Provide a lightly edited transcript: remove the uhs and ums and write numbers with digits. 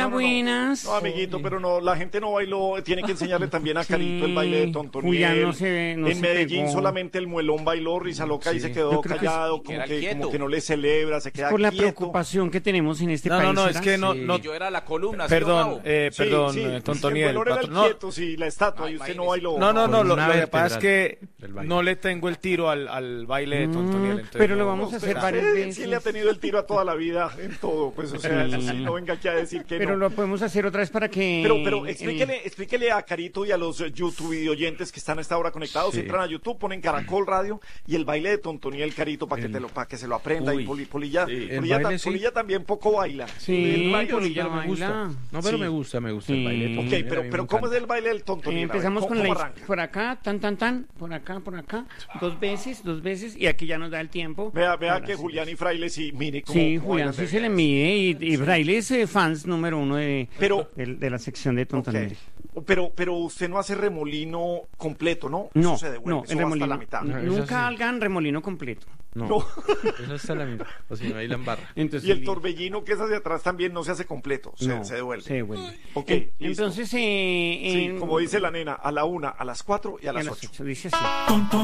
Hola, buenas. No, amiguito, pero no, la gente no bailó, tiene que enseñarle también a Carito el baile de Tontoniel. Julián no se en Medellín pegó. solamente el muelón bailó, Risa Loca y se quedó Yo creo que callado, como que no le celebra, se queda Por la quieto. preocupación que tenemos en este No, país. no, no, es ¿será? que no, Sí. no. Yo era la columna, Perdón, Sí, perdón, sí, Tontoniel. el melón era el No, quieto, sí, la estatua, y usted no bailó. no, lo Columna que pasa es vertebral que del baile. no le tengo el tiro al baile de Tontoniel. entonces pero no- lo vamos a hacer Usted varias veces. sí le ha tenido el tiro a toda la vida en todo, pues, o sea, eso sí, no venga aquí a decir que Pero no. lo podemos hacer otra vez para que... Pero explíquele a Carito y a los YouTube videoyentes que están a esta hora conectados, Sí. entran a YouTube, ponen Caracol Radio y el baile de Tontoniel Carito para que se lo aprenda. Uy, Y Polilla, sí. Polilla, El baile, sí. Polilla también poco baila. Sí, El baile Polilla no me gusta. baila. No, pero Sí. me gusta el Sí. baile. de Ok, Tontoniel, a pero mí me ¿cómo es encanta. el baile del Tontoniel? A ver, Empezamos con ¿cómo la arranca? por acá, tan, por acá, dos veces, y aquí ya nos da el tiempo. Vea Ahora que sí. Julián y Fraile sí, mire cómo Sí, cómo Julián bailan sí de se le bien. mide y Fraile es fans número uno Pero- de la sección de Tontoniel. Ok. Pero usted no hace remolino completo, ¿no? No, Eso se devuelve, no, eso el va hasta remolino. la mitad. No, eso Nunca sí. hagan remolino completo. No, No. eso está la mitad. O si no, ahí la embarra. Entonces, Y el torbellino que es hacia atrás también no se hace completo, no, se devuelve. Se devuelve. Ok, listo. Entonces, Sí, como dice la nena, a la 1, a las 4 y a las 8. Dice así.